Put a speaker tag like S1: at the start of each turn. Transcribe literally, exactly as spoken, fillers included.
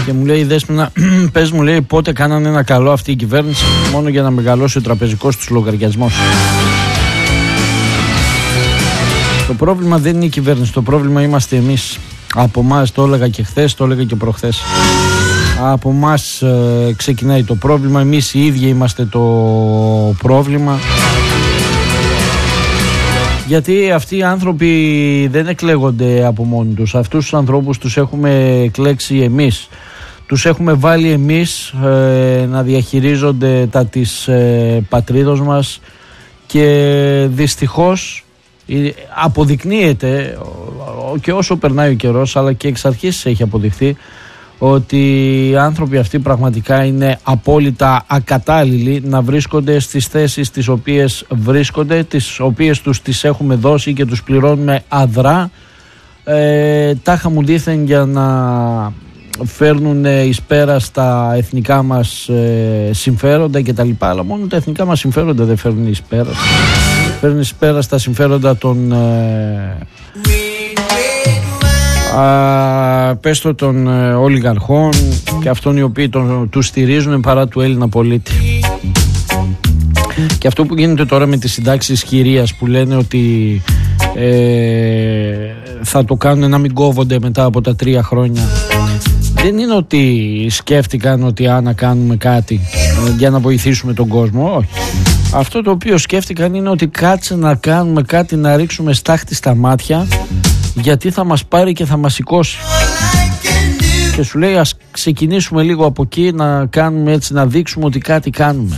S1: Και μου λέει: Δέσποινα, πες μου, λέει, πότε κάνανε ένα καλό αυτή η κυβέρνηση, μόνο για να μεγαλώσει ο τραπεζικός τους λογαριασμός. Το πρόβλημα δεν είναι η κυβέρνηση, το πρόβλημα είμαστε εμείς. Από εμάς, το έλεγα και χθες, το έλεγα και προχθές. Από εμάς ε, ξεκινάει το πρόβλημα, εμείς οι ίδιοι είμαστε το πρόβλημα. Γιατί αυτοί οι άνθρωποι δεν εκλέγονται από μόνοι τους. Αυτούς τους ανθρώπους τους έχουμε εκλέξει εμείς. Τους έχουμε βάλει εμείς ε, να διαχειρίζονται τα της ε, πατρίδος μας και δυστυχώς αποδεικνύεται και όσο περνάει ο καιρός, αλλά και εξ αρχής έχει αποδειχθεί ότι οι άνθρωποι αυτοί πραγματικά είναι απόλυτα ακατάλληλοι να βρίσκονται στις θέσεις τις οποίες βρίσκονται, τις οποίες τους τις έχουμε δώσει και τους πληρώνουμε αδρά, ε, τάχα μου δήθεν για να φέρνουν εις πέρα στα εθνικά μας ε, συμφέροντα κτλ. Αλλά μόνο τα εθνικά μας συμφέροντα δεν φέρνουν εις πέρα. Φέρνουν εις πέρα στα συμφέροντα των ε, α, πες το των ε, ολιγαρχών και αυτών οι οποίοι τον, τους στηρίζουν παρά του Έλληνα πολίτη. Και αυτό που γίνεται τώρα με τις συντάξεις χειρίας που λένε ότι ε, θα το κάνουν να μην κόβονται μετά από τα τρία χρόνια, δεν είναι ότι σκέφτηκαν ότι αν να κάνουμε κάτι για να βοηθήσουμε τον κόσμο, όχι. Αυτό το οποίο σκέφτηκαν είναι ότι κάτσε να κάνουμε κάτι, να ρίξουμε στάχτη στα μάτια, γιατί θα μας πάρει και θα μας σηκώσει. Και σου λέει ας ξεκινήσουμε λίγο από εκεί, να κάνουμε έτσι, να δείξουμε ότι κάτι κάνουμε.